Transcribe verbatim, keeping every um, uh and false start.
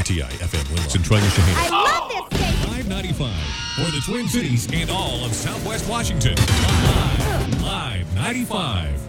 T I F M Willis and Troy Shaheen. I love this station. five ninety-five for the Twin Cities and all of Southwest Washington. Live, Live ninety-five.